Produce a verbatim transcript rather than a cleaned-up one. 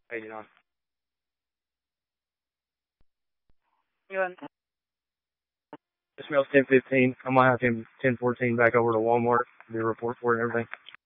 How you doing? Yun. It smells ten fifteen. I might have him ten fourteen back over to Walmart, do a report for it and everything.